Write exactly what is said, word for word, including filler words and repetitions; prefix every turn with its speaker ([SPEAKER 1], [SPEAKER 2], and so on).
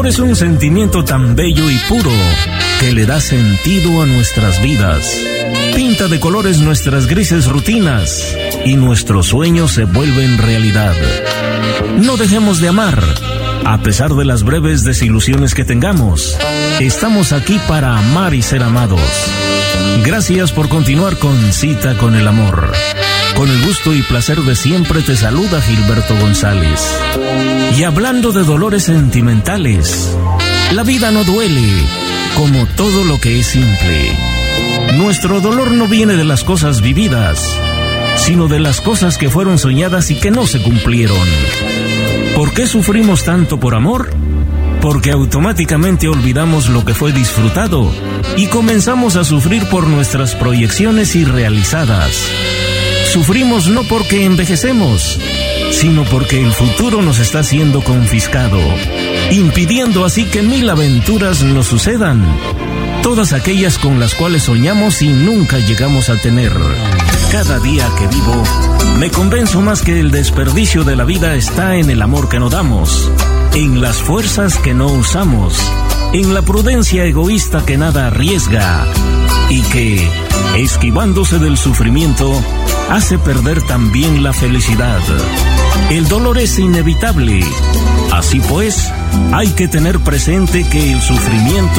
[SPEAKER 1] amor es un sentimiento tan bello y puro que le da sentido a nuestras vidas. Pinta de colores nuestras grises rutinas y nuestros sueños se vuelven realidad. No dejemos de amar, a pesar de las breves desilusiones que tengamos. Estamos aquí para amar y ser amados. Gracias por continuar con Cita con el Amor. Con el gusto y placer de siempre te saluda Gilberto González. Y hablando de dolores sentimentales, la vida no duele, como todo lo que es simple. Nuestro dolor no viene de las cosas vividas, sino de las cosas que fueron soñadas y que no se cumplieron. ¿Por qué sufrimos tanto por amor? Porque automáticamente olvidamos lo que fue disfrutado y comenzamos a sufrir por nuestras proyecciones irrealizadas. Sufrimos no porque envejecemos, sino porque el futuro nos está siendo confiscado, impidiendo así que mil aventuras nos sucedan, todas aquellas con las cuales soñamos y nunca llegamos a tener. Cada día que vivo, me convenzo más que el desperdicio de la vida está en el amor que no damos, en las fuerzas que no usamos, en la prudencia egoísta que nada arriesga y que, esquivándose del sufrimiento, hace perder también la felicidad. El dolor es inevitable. Así pues, hay que tener presente que el sufrimiento